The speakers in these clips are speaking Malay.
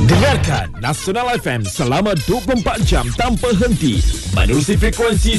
Dengarkan Nasional FM selama 24 jam tanpa henti menerusi frekuensi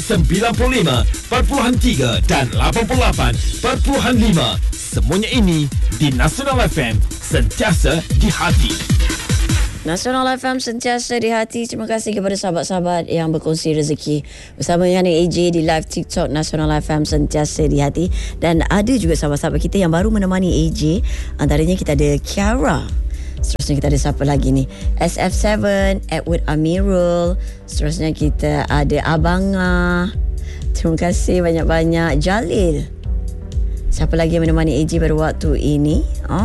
95.3 dan 88.5. Semuanya ini di Nasional FM, sentiasa di hati. Nasional FM sentiasa di hati. Terima kasih kepada sahabat-sahabat yang berkongsi rezeki bersama dengan AJ di live TikTok Nasional FM sentiasa di hati. Dan ada juga sahabat-sahabat kita yang baru menemani AJ. Antaranya kita ada Kiara. Seterusnya kita ada siapa lagi ni? SF7, Edward Amirul. Seterusnya kita ada Abanga. Terima kasih banyak-banyak. Jalil. Siapa lagi yang menemani AJ pada waktu ini?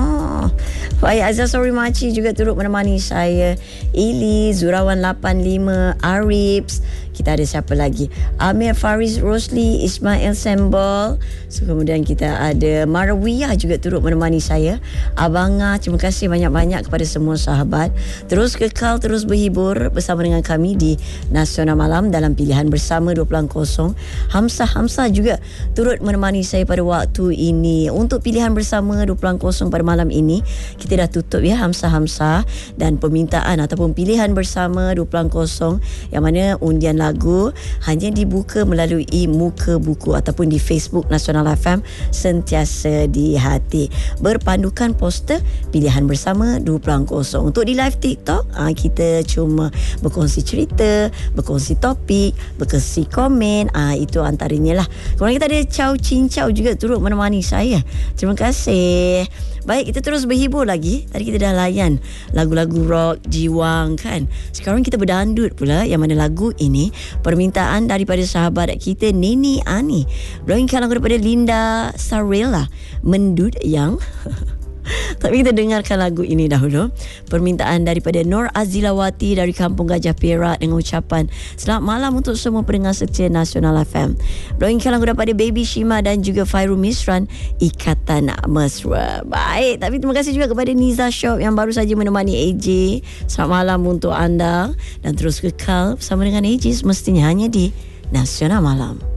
Baik, Azhar Sori Maci juga turut menemani saya. Ili, Zurawan 85, Arips. Kita ada siapa lagi? Amir Faris Rosli, Ismail Sembol. Kemudian kita ada Marwiyah juga turut menemani saya. Abanga, terima kasih banyak-banyak kepada semua sahabat. Terus kekal, terus berhibur bersama dengan kami di Nasional Malam dalam pilihan bersama 20.0. Hamzah juga turut menemani saya pada waktu ini. Untuk pilihan bersama 20.0 pada malam ini, kita dah tutup ya Hamzah dan permintaan ataupun pilihan bersama 20.0 yang mana undian lagu hanya dibuka melalui muka buku ataupun di Facebook Nasional FM sentiasa di hati berpandukan poster pilihan bersama 20.0. Untuk di live TikTok kita cuma berkongsi cerita, berkongsi topik, berkongsi komen, itu antaranya lah. Kemudian kita ada Chow Chin Chow juga turut menemani saya. Terima kasih. Baik, kita terus berhibur lagi. Tadi kita dah layan lagu-lagu rock, jiwang kan. Sekarang kita berdandut pula, yang mana lagu ini permintaan daripada sahabat kita Nini Ani. Berikan lagu daripada Linda Sarella, Mendut Yang. Tapi kita dengarkan lagu ini dahulu. Permintaan daripada Nur Azilawati dari Kampung Gajah Perak dengan ucapan selamat malam untuk semua pendengar setia Nasional FM. Berikan lagu daripada Baby Shima dan juga Fairul Misran, Ikatan Mesra. Baik, tapi terima kasih juga kepada Niza Shop yang baru saja menemani AJ. Selamat malam untuk anda dan terus kekal bersama dengan AJ semestinya hanya di Nasional Malam.